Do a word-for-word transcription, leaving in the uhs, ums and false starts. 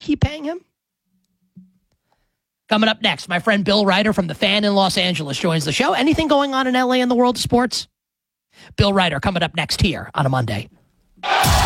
keep paying him? Coming up next, my friend Bill Ryder from The Fan in Los Angeles joins the show. Anything going on in L A in the world of sports? Bill Ryder coming up next here on a Monday.